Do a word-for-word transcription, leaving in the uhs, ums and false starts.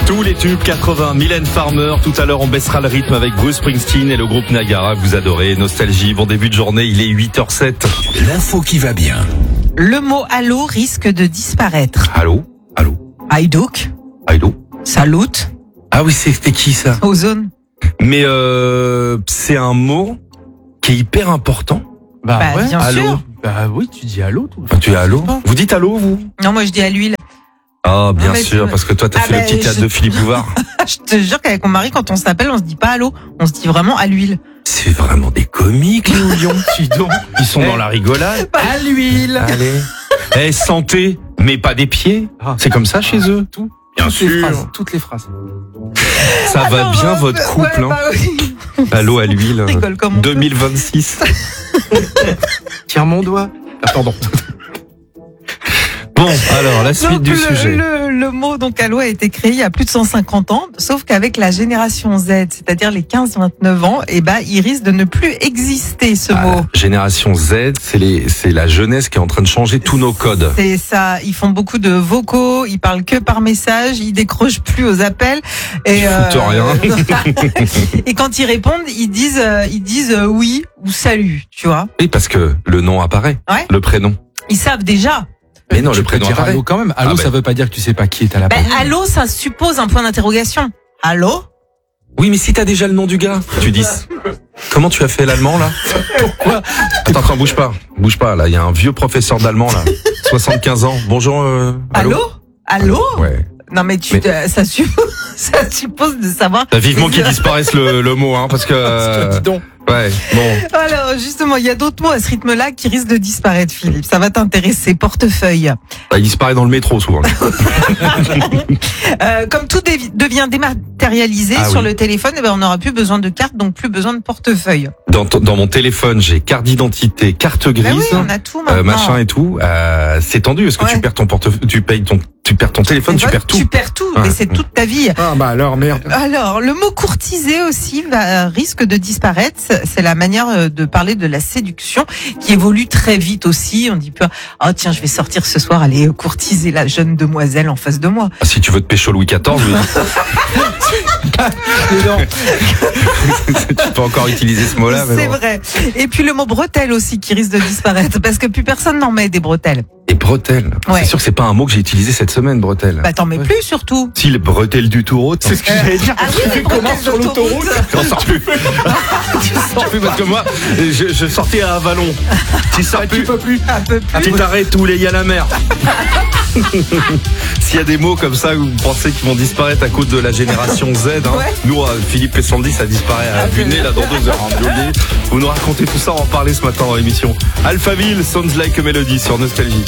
Tous les tubes quatre-vingts, Mylène Farmer. Tout à l'heure, on baissera le rythme avec Bruce Springsteen et le groupe Nagara que vous adorez. Nostalgie, bon début de journée, il est huit heures zéro sept. L'info qui va bien. Le mot allô risque de disparaître. Allô? Allô? Haïdouk, Allô? salut, Ah oui, c'était qui ça? ozone. Mais euh, c'est un mot qui est hyper important. Bah, ouais, bien allô. sûr. Bah oui, tu dis allô, toi. Enfin, tu es allô? Vous dites allô, vous? Non, moi je dis à l'huile. Ah, bien Non, mais sûr, tu- parce que toi, t'as Ah, fait bah, le petit théâtre je- de Philippe Bouvard. Je te jure qu'avec mon mari, quand on s'appelle, on se dit pas allô, on se dit vraiment à l'huile. C'est vraiment des comiques, les Ouillons. Dis donc. Ils sont Eh. dans la rigolade. À l'huile. Allez. Eh, santé, mais pas des pieds. Ah. C'est comme ça chez eux. Tout. Bien toutes Les sûr. phrases, toutes les phrases. Ça va Alors, bien, euh, votre couple, ouais, hein. bah oui. Allô à l'huile. Rigole comme on peut. deux mille vingt-six. Tiens mon doigt. Ah, pardon. Bon, alors, la suite Donc, du le, sujet. Le, le mot donc allô a été créé il y a plus de cent cinquante ans, sauf qu'avec la génération Z, c'est-à-dire les quinze vingt-neuf ans, eh ben, il risque de ne plus exister ce Ah, mot. Génération Z, c'est les, c'est la jeunesse qui est en train de changer tous nos codes. C'est ça, ils font beaucoup de vocaux, ils parlent que par message, ils décrochent plus aux appels. Et Ils foutent rien. et quand ils répondent, ils disent, euh, ils disent euh, oui ou salut, tu vois. Oui, parce que le nom apparaît. Ouais. Le prénom. Ils savent déjà. Mais non, tu le peux prénom dire apparaît. allô quand même. Allô, Ah, bah. ça veut pas dire que tu sais pas qui est à la Ben, porte. allô, ça suppose un point d'interrogation. Allô? Oui, mais si t'as déjà le nom du gars, tu dis. Comment tu as fait l'allemand, là? Pourquoi? Attends, attends, bouge pas. Bouge pas, là. Il y a un vieux professeur d'allemand, là. soixante-quinze ans. Bonjour, euh, Allô? Allô? Ouais. Non mais tu, Mais- euh, ça suppose, ça suppose de savoir. T'as vivement qu'il disparaisse le, le mot, hein, parce que, euh, Dis donc. ouais, bon. Alors justement, il y a d'autres mots à ce rythme-là qui risquent de disparaître, Philippe. Ça va t'intéresser. Portefeuille. Bah, il disparaît dans le métro, souvent. Euh, comme tout dévi- devient dématérialisé Ah sur oui. le téléphone, eh ben on n'aura plus besoin de carte, donc plus besoin de portefeuille. Dans, ton- dans mon téléphone, j'ai carte d'identité, carte grise, Ben oui, on a tout maintenant. euh, machin et tout. Euh, c'est tendu. Est-ce que Ouais. tu perds ton portefeuille, tu payes ton, tu perds ton téléphone, tu Ouais, perds tout. Tu perds tout, Ouais. mais c'est toute ta vie. Ah bah alors merde. Alors, le mot courtiser aussi va, risque de disparaître. C'est la manière euh, de parler de la séduction qui évolue très vite aussi. On dit pas, oh tiens, je vais sortir ce soir, aller courtiser la jeune demoiselle en face de moi. Ah, si tu veux te pécho Louis quatorze, oui. Mais non. tu peux encore utiliser ce mot-là. mais C'est bon. vrai. Et puis le mot bretelle aussi qui risque de disparaître parce que plus personne n'en met des bretelles. Et bretelles. Ouais. C'est sûr que c'est pas un mot que j'ai utilisé cette semaine, bretelles. Bah t'en mets Ouais. plus surtout. Si, le bretelles du taureau, c'est ce que j'allais dire. Ah oui, les bretelles sur l'autoroute. J'en sors plus. Je sors plus parce que moi, je, je sortais à Avalon. Tu sors plus. Tu peux plus. Un peu plus. Petit arrêt, tous les y à la mer. S'il y a des mots comme ça où vous pensez qu'ils vont disparaître à cause de la génération Z, hein, Ouais. nous, euh, Philippe et Sandy, ça disparaît à vue de nez là dans deux heures. Hein, je vous le dis. Vous nous racontez tout ça, on va en parler ce matin dans l'émission. Alphaville, Sounds Like a Melody sur Nostalgie.